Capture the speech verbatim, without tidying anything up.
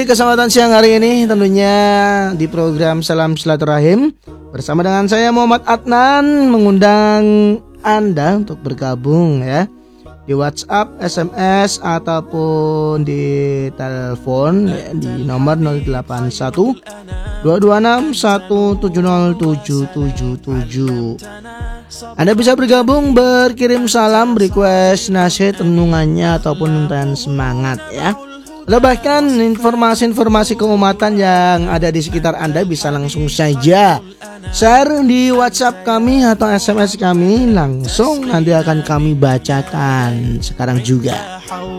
kesempatan siang hari ini tentunya di program Salam Silaturahim bersama dengan saya Muhammad Adnan mengundang Anda untuk bergabung ya di WhatsApp, S M S ataupun di telepon ya, di nomor nol delapan satu dua dua enam satu tujuh nol tujuh tujuh tujuh. Anda bisa bergabung, berkirim salam, request nasihat renungannya ataupun untayan semangat ya. Atau bahkan informasi-informasi keumatan yang ada di sekitar Anda bisa langsung saja share di WhatsApp kami atau S M S kami, langsung nanti akan kami bacakan sekarang juga.